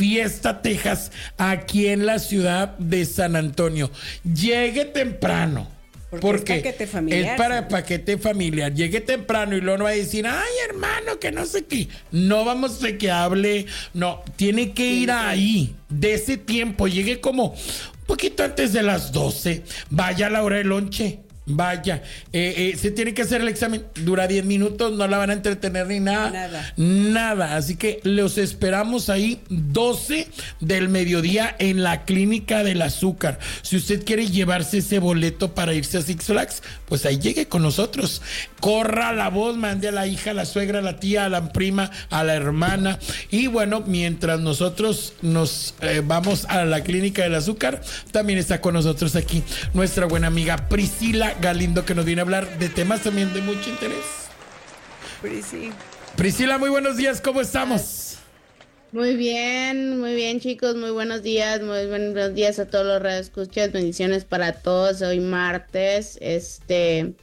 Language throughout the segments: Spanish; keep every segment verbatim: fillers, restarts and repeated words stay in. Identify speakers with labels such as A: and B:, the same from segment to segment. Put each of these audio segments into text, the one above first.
A: Fiesta Texas, aquí en la ciudad de San Antonio. Llegue temprano.
B: Porque,
A: porque
B: es paquete familiar.
A: Es para
B: ¿sí?
A: paquete familiar. Llegue temprano y luego no va a decir, ay, hermano, que no sé qué. No vamos a que hable. No, tiene que ir ahí. De ese tiempo. Llegue como un poquito antes de las doce. Vaya a la hora del lonche. Vaya, eh, eh, se tiene que hacer el examen, dura diez minutos, no la van a entretener ni nada,
B: nada,
A: nada, así que los esperamos ahí doce del mediodía en la Clínica del Azúcar. Si usted quiere llevarse ese boleto para irse a Six Flags, pues ahí llegue con nosotros, corra la voz, mande a la hija, a la suegra, a la tía, a la prima, a la hermana, y bueno, mientras nosotros nos eh, vamos a la Clínica del Azúcar, también está con nosotros aquí nuestra buena amiga Priscila Galindo, que nos viene a hablar de temas también de mucho interés.
B: Priscila.
A: Priscila, muy buenos días, ¿cómo estamos?
C: Muy bien, muy bien, chicos, muy buenos días, muy buenos días a todos los radioescuchas, bendiciones para todos. Hoy martes, este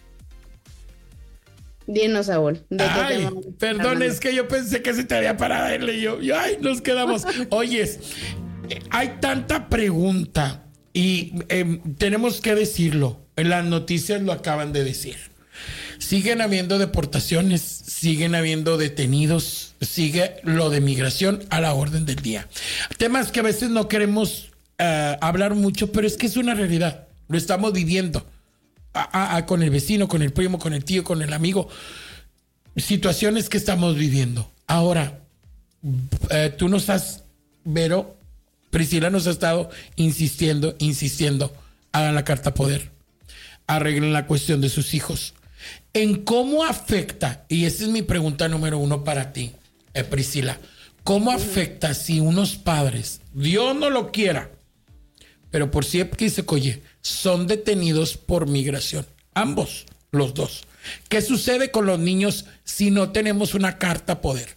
C: dinos, Saúl, ¿de
A: ay,
C: qué tema?
A: perdón, es que yo pensé que se te había parado y yo, y ay, nos quedamos. Oyes, hay tanta pregunta y eh, tenemos que decirlo. En las noticias lo acaban de decir. Siguen habiendo deportaciones, siguen habiendo detenidos, sigue lo de migración a la orden del día. Temas que a veces no queremos uh, hablar mucho, pero es que es una realidad. Lo estamos viviendo. A, a, a, con el vecino, con el primo, con el tío, con el amigo. Situaciones que estamos viviendo. Ahora, uh, tú nos has, Vero, Priscila nos ha estado insistiendo, insistiendo. Hagan la carta poder. Arreglen la cuestión de sus hijos. ¿En cómo afecta? Y esa es mi pregunta número uno para ti, eh, Priscila. ¿Cómo afecta si unos padres, Dios no lo quiera, pero por siempre que se oye, son detenidos por migración? Ambos, los dos. ¿Qué sucede con los niños si no tenemos una carta poder?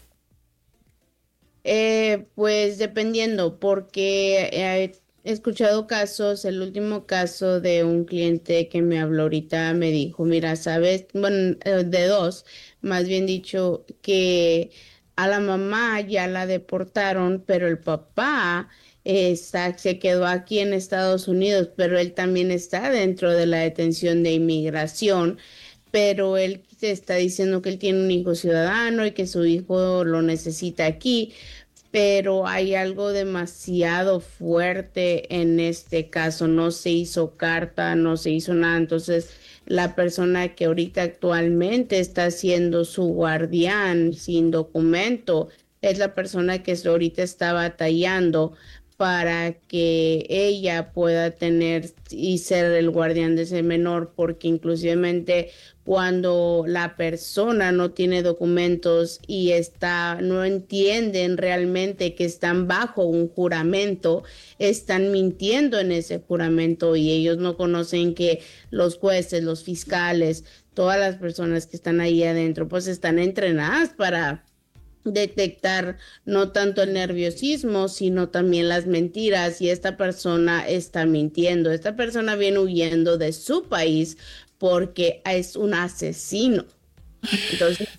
C: Eh, pues dependiendo, porque eh, he escuchado casos, el último caso de un cliente que me habló ahorita me dijo, mira, sabes, bueno, de dos, más bien dicho, que a la mamá ya la deportaron, pero el papá está, se quedó aquí en Estados Unidos, pero él también está dentro de la detención de inmigración, pero él te está diciendo que él tiene un hijo ciudadano y que su hijo lo necesita aquí. Pero hay algo demasiado fuerte en este caso, no se hizo carta, no se hizo nada, entonces la persona que ahorita actualmente está siendo su guardián sin documento es la persona que ahorita está batallando para que ella pueda tener y ser el guardián de ese menor, porque inclusivemente cuando la persona no tiene documentos y está, no entienden realmente que están bajo un juramento, están mintiendo en ese juramento y ellos no conocen que los jueces, los fiscales, todas las personas que están ahí adentro, pues están entrenadas para detectar no tanto el nerviosismo, sino también las mentiras, y esta persona está mintiendo. Esta persona viene huyendo de su país porque es un asesino. Entonces,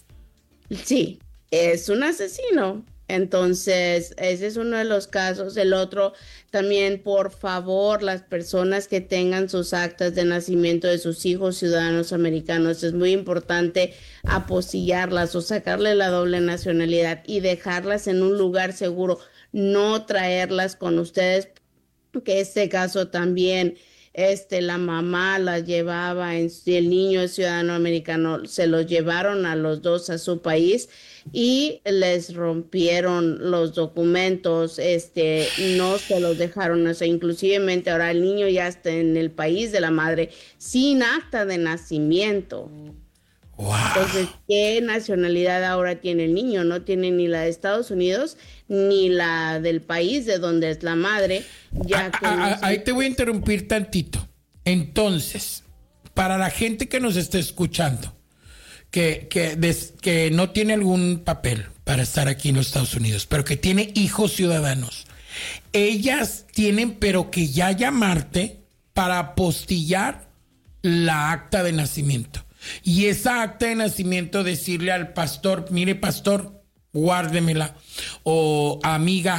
C: sí, es un asesino. Entonces, ese es uno de los casos. El otro, también, por favor, las personas que tengan sus actas de nacimiento de sus hijos ciudadanos americanos, es muy importante apostillarlas o sacarle la doble nacionalidad y dejarlas en un lugar seguro, no traerlas con ustedes, que este caso también, este, la mamá las llevaba, en, el niño es ciudadano americano, se los llevaron a los dos a su país y les rompieron los documentos, este, no se los dejaron, o sea, inclusivemente ahora el niño ya está en el país de la madre sin acta de nacimiento.
A: Wow.
C: Entonces, ¿qué nacionalidad ahora tiene el niño? No tiene ni la de Estados Unidos ni la del país de donde es la madre. Ya
A: a, a, a, ahí te voy a interrumpir tantito. Entonces, para la gente que nos está escuchando, que, que, des, que no tiene algún papel para estar aquí en los Estados Unidos, pero que tiene hijos ciudadanos, ellas tienen pero que ya llamarte para apostillar la acta de nacimiento. Y esa acta de nacimiento decirle al pastor, mire pastor, guárdemela, o amiga,